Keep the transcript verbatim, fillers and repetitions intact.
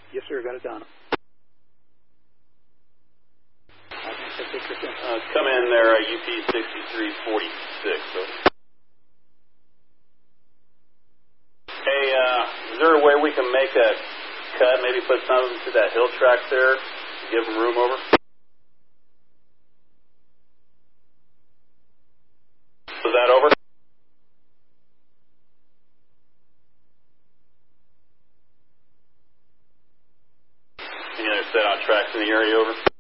Yes, sir. Got it down. Uh, come in there, uh, U P sixty-three forty-six. Over. Hey, uh, is there a way we can make a cut, maybe put something to that hill track there, give them room over? Was that over? Any other set on tracks in the area over?